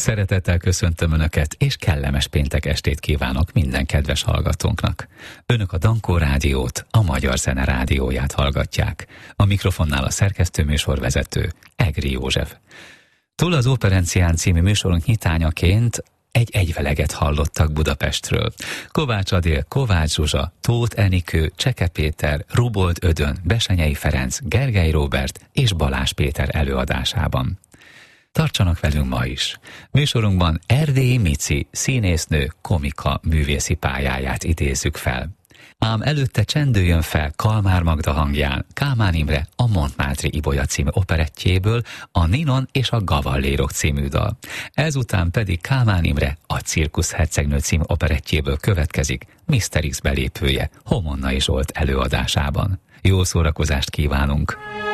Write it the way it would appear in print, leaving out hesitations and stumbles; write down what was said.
Szeretettel köszöntöm Önöket, és kellemes péntek estét kívánok minden kedves hallgatónknak. Önök a Dankó Rádiót, a Magyar Zene Rádióját hallgatják. A mikrofonnál a szerkesztőműsorvezető, Egri József. Túl az Operencián című műsorunk nyitányaként egy egyveleget hallottak Budapestről. Kovács Adél, Kovács Zsuzsa, Tóth Enikő, Cseke Péter, Rubold Ödön, Besenyei Ferenc, Gergely Róbert és Balázs Péter előadásában. Tartsanak velünk ma is. Műsorunkban Erdélyi Mici, színésznő, komika művészi pályáját idézzük fel. Ám előtte csendüljön fel Kalmár Magda hangján Kálmán Imre a Montmartre-i Ibolya című operettjéből a Ninon és a Gavallérok című dal. Ezután pedig Kálmán Imre a Cirkusz hercegnő című operettjéből következik Mr. X belépője Homonnai Zsolt előadásában. Jó szórakozást kívánunk!